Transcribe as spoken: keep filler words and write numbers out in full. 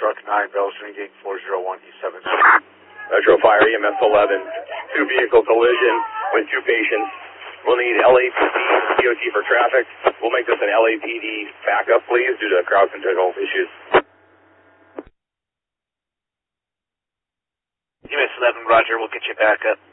truck nine, Bellstream Gate four zero one E seven. Metro Fire E M S eleven, two vehicle collision with two patients. We'll need L A P D, D O T for traffic. We'll make this an L A P D backup, please, due to crowd control issues. E M S eleven, roger, we'll get you back up.